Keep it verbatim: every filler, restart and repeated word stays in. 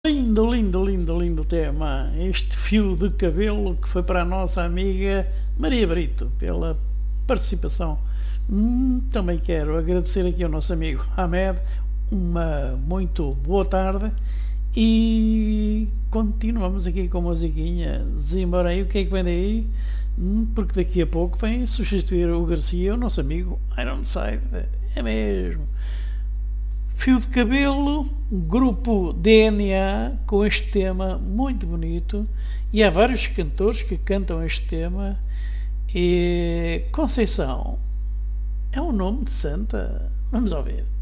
Lindo, lindo, lindo, lindo tema. Este fio de cabelo que foi para a nossa amiga Maria Brito pela participação. Hum, também quero agradecer aqui ao nosso amigo Ahmed. Uma muito boa tarde e continuamos aqui com a musiquinha. Desembarei, o que é que vem daí? Hum, porque daqui a pouco vem substituir o Garcia, o nosso amigo Ironside. É mesmo. Fio de cabelo, grupo D N A com este tema muito bonito, e há vários cantores que cantam este tema. E Conceição é um nome de santa? Vamos ouvir.